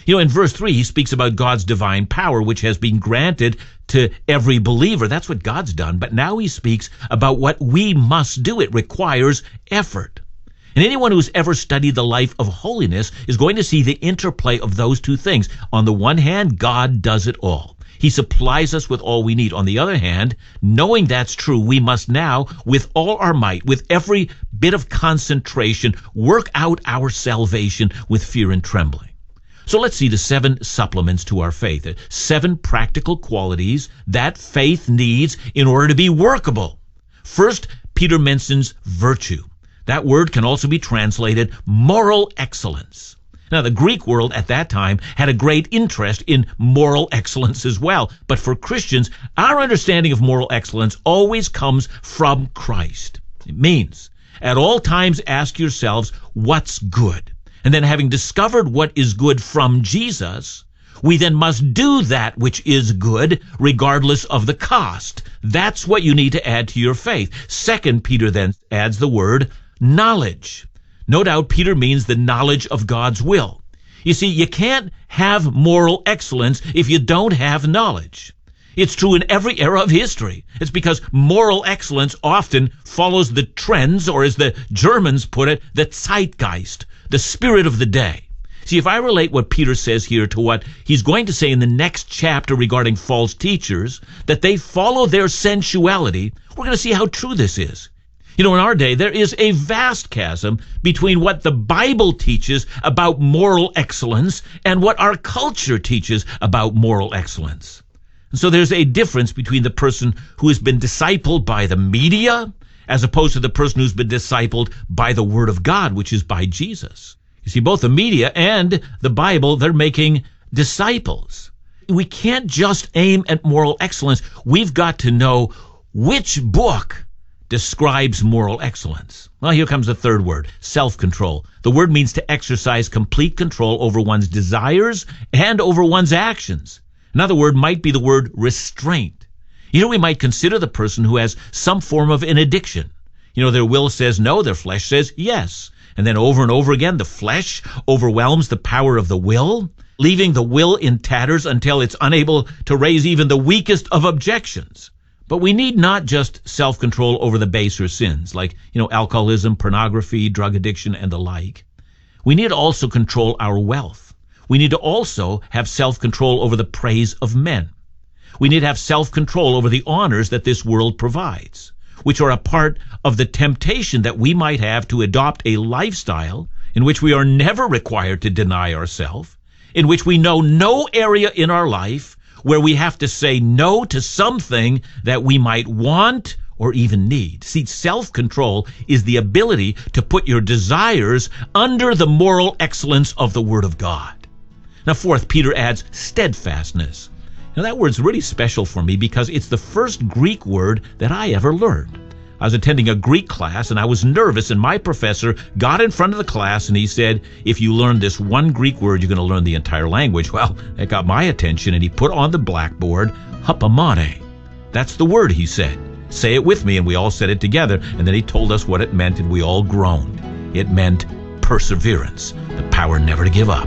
In verse 3, he speaks about God's divine power, which has been granted to every believer. That's what God's done. But now he speaks about what we must do. It requires effort. And anyone who's ever studied the life of holiness is going to see the interplay of those two things. On the one hand, God does it all. He supplies us with all we need. On the other hand, knowing that's true, we must now, with all our might, with every bit of concentration, work out our salvation with fear and trembling. So let's see the 7 supplements to our faith, 7 practical qualities that faith needs in order to be workable. First, Peter mentions virtue. That word can also be translated moral excellence. Now, the Greek world at that time had a great interest in moral excellence as well. But for Christians, our understanding of moral excellence always comes from Christ. It means, at all times ask yourselves, what's good? And then having discovered what is good from Jesus, we then must do that which is good regardless of the cost. That's what you need to add to your faith. Second, Peter then adds the word knowledge. No doubt Peter means the knowledge of God's will. You see, you can't have moral excellence if you don't have knowledge. It's true in every era of history. It's because moral excellence often follows the trends, or as the Germans put it, the Zeitgeist, the spirit of the day. See, if I relate what Peter says here to what he's going to say in the next chapter regarding false teachers, that they follow their sensuality, we're going to see how true this is. In our day, there is a vast chasm between what the Bible teaches about moral excellence and what our culture teaches about moral excellence. And so there's a difference between the person who has been discipled by the media as opposed to the person who's been discipled by the Word of God, which is by Jesus. You see, both the media and the Bible, they're making disciples. We can't just aim at moral excellence. We've got to know which book describes moral excellence. Well, here comes the third word, self-control. The word means to exercise complete control over one's desires and over one's actions. Another word might be the word restraint. We might consider the person who has some form of an addiction. Their will says no, their flesh says yes. And then over and over again, the flesh overwhelms the power of the will, leaving the will in tatters until it's unable to raise even the weakest of objections. But we need not just self-control over the baser sins, like, alcoholism, pornography, drug addiction, and the like. We need to also control our wealth. We need to also have self-control over the praise of men. We need to have self-control over the honors that this world provides, which are a part of the temptation that we might have to adopt a lifestyle in which we are never required to deny ourselves, in which we know no area in our life where we have to say no to something that we might want or even need. See, self-control is the ability to put your desires under the moral excellence of the Word of God. Now, fourth, Peter adds steadfastness. Now, that word's really special for me because it's the first Greek word that I ever learned. I was attending a Greek class, and I was nervous, and my professor got in front of the class, and he said, if you learn this one Greek word, you're going to learn the entire language. Well, that got my attention, and he put on the blackboard, hupomone. That's the word, he said. Say it with me, and we all said it together, and then he told us what it meant, and we all groaned. It meant perseverance, the power never to give up.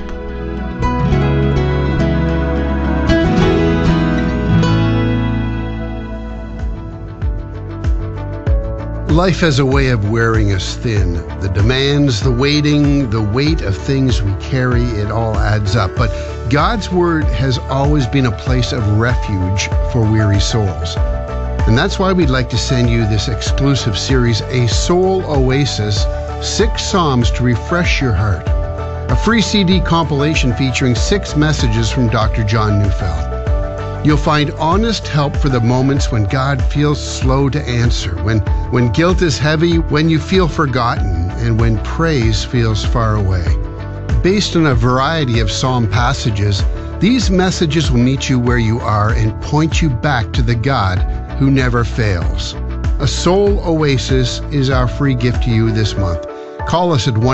Life has a way of wearing us thin. The demands, the waiting, the weight of things we carry, it all adds up. But God's Word has always been a place of refuge for weary souls. And that's why we'd like to send you this exclusive series, A Soul Oasis, 6 Psalms to refresh your heart. A free CD compilation featuring 6 messages from Dr. John Neufeld. You'll find honest help for the moments when God feels slow to answer, when guilt is heavy, when you feel forgotten, and when praise feels far away. Based on a variety of psalm passages, these messages will meet you where you are and point you back to the God who never fails. A Soul Oasis is our free gift to you this month. Call us at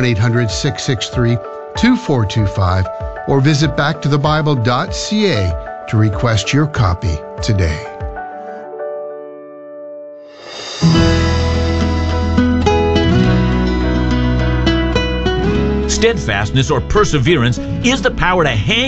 1-800-663-2425 or visit backtothebible.ca to request your copy today. Steadfastness or perseverance is the power to hang